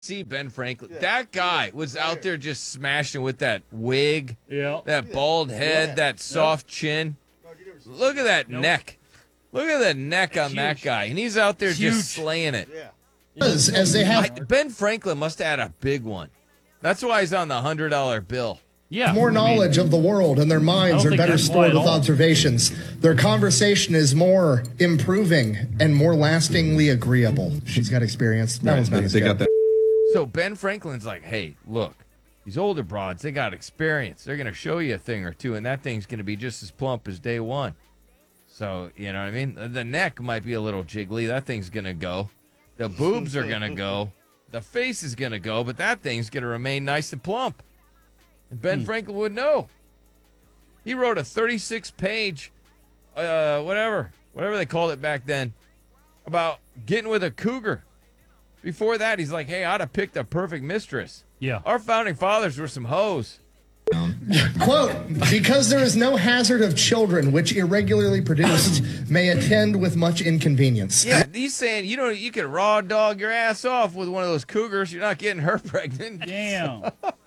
See Ben Franklin. That guy was out there just smashing with that wig, that bald head, that soft chin. Look at that neck. Look at the neck on that guy. And he's out there just slaying it. As they have Ben Franklin must have had a big one. That's why he's on the $100 bill. Yeah, more knowledge of the world, and their minds are better stored with observations. Their conversation is more improving and more lastingly agreeable. She's got experience. That one's not as good. So Ben Franklin's like, hey, look, these older broads, they got experience. They're going to show you a thing or two, and that thing's going to be just as plump as day one. So, you know what I mean? The neck might be a little jiggly. That thing's going to go. The boobs are going to go. The face is going to go, but that thing's going to remain nice and plump. And Ben Franklin would know. He wrote a 36-page, whatever they called it back then, about getting with a cougar. Before that, he's like, hey, I ought to pick the perfect mistress. Yeah. Our founding fathers were some hoes. Quote, because there is no hazard of children which irregularly produced may attend with much inconvenience. Yeah, he's saying, you can raw dog your ass off with one of those cougars. You're not getting her pregnant. Damn.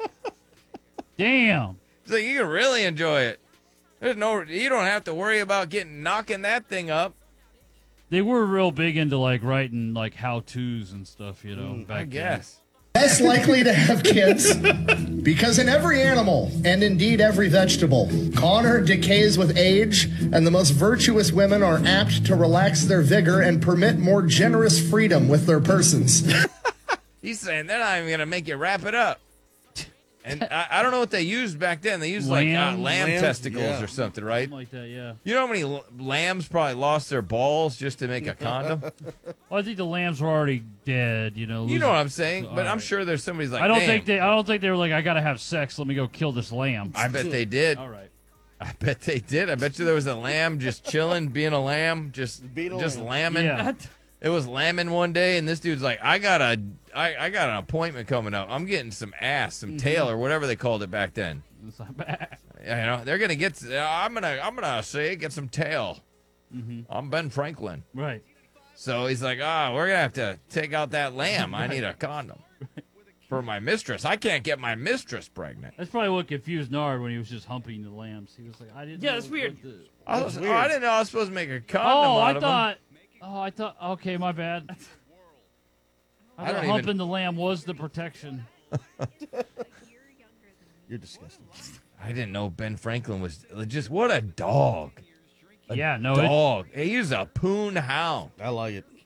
Damn. So you can really enjoy it. You don't have to worry about knocking that thing up. They were real big into writing how-tos and stuff, back I guess. Less likely to have kids because in every animal and indeed every vegetable, honor decays with age, and the most virtuous women are apt to relax their vigor and permit more generous freedom with their persons. He's saying they're not even going to make you wrap it up. And I don't know what they used back then. They used lamb testicles or something, right? Something like that, yeah. You know how many lambs probably lost their balls just to make a condom? Well, I think the lambs were already dead, You know what I'm saying? But I'm sure there's somebody's like, I don't think they were like, I gotta have sex. Let me go kill this lamb. I bet they did. All right. I bet they did. I bet you there was a lamb just chilling, being a lamb, just lambing. Yeah. It was lambing one day, and this dude's like, I got an appointment coming up. I'm getting some ass, some tail, or whatever they called it back then. It's not bad. They're gonna get. I'm gonna say get some tail. I'm Ben Franklin. Right. So he's like, we're gonna have to take out that lamb. I need a condom for my mistress. I can't get my mistress pregnant. That's probably what confused Nard when he was just humping the lambs. He was like, I didn't. Yeah, that's weird. I didn't know I was supposed to make a condom out of them. I thought. Okay, my bad. I thought don't humping the lamb was the protection. You're disgusting. I didn't know Ben Franklin was just what a dog. Dog. He's a poon hound. I like it.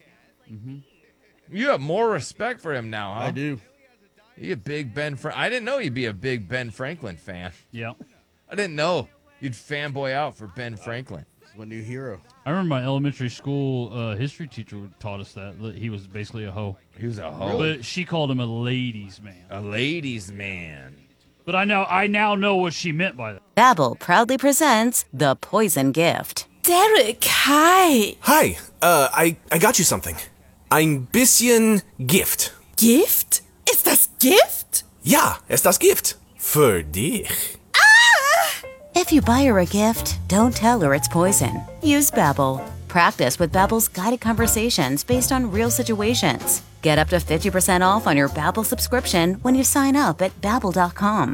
You have more respect for him now, huh? I do. You a big Ben I didn't know you'd be a big Ben Franklin fan. Yeah. I didn't know you'd fanboy out for Ben Franklin. He's my new hero. I remember my elementary school history teacher taught us that he was basically a hoe. He was a hoe. But she called him a ladies' man. A ladies' man. But I now know what she meant by that. Babbel proudly presents The Poison Gift. Derek, hi. Hi, I got you something. Ein bisschen Gift. Gift? Ist das Gift? Ja, ist das Gift. Für dich. If you buy her a gift, don't tell her it's poison. Use Babbel. Practice with Babbel's guided conversations based on real situations. Get up to 50% off on your Babbel subscription when you sign up at Babbel.com.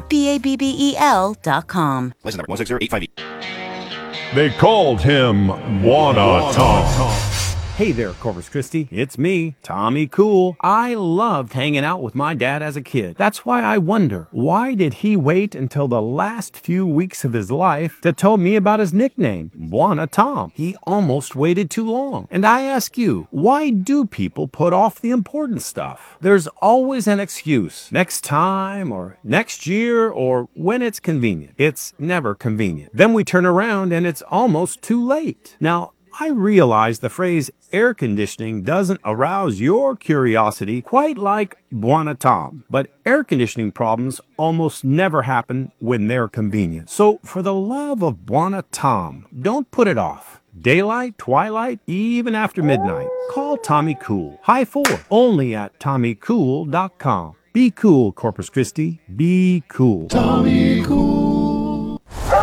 Babbel.com. License number 16085E. They called him Wanna Tom. Hey there, Corpus Christi. It's me, Tommy Cool. I loved hanging out with my dad as a kid. That's why I wonder, why did he wait until the last few weeks of his life to tell me about his nickname, Wanna Tom? He almost waited too long. And I ask you, why do people put off the important stuff? There's always an excuse. Next time, or next year, or when it's convenient. It's never convenient. Then we turn around and it's almost too late. Now, I realize the phrase air conditioning doesn't arouse your curiosity quite like Buona Tom, but air conditioning problems almost never happen when they're convenient. So for the love of Buona Tom, don't put it off. Daylight, twilight, even after midnight. Call Tommy Cool. High 4, only at TommyCool.com. Be cool, Corpus Christi. Be cool. Tommy Cool.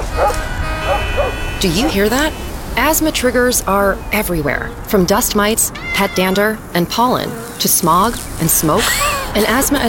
Do you hear that? Asthma triggers are everywhere, from dust mites, pet dander, and pollen, to smog and smoke. An asthma